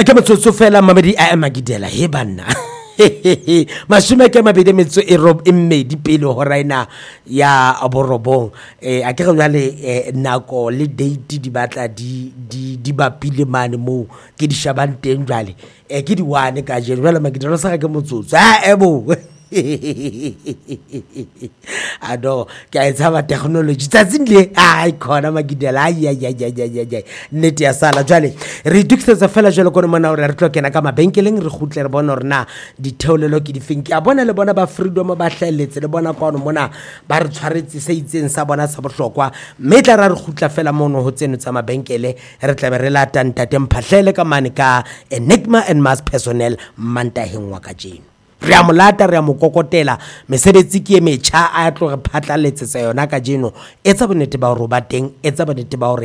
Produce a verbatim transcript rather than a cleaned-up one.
a ke motsotso fela Mamedi a Magidela he banna mashome ke mabedi metso e rob e mmedi pele ho raina ya aborobong eh a ke re jale nako le date di batla di di di bapile mane mo ke di shabang teng jale eh ke di one ka je jale Magidela sa ke motsotso a ebo ado ke a tsaba technology tsatsile ai khona Magidela ya ya ya ya ya nete ya sala jale re diksetsa fela jalo kone mona re re tlokena ka mabenkeleng re gutle re bona rena di theolelo ke di feng ke a bona le bona ba freedom ba hleletse le bona kwa mona ba re tshwaretse se itseng sa bona sa bohlokwa metla ra re gutla fela mono ho tseno tsa mabenkele re tla be re lata ntate mphahlele ka mane ka Enigma and Mass Personnel mantaheng wa ka jeno re a molata re a mokokotela mesebetsi ke e metjha a tlo re phatlaletse tsa yona ka jeno etsa bonnete ba hore ba teng etsa bonnete ba hore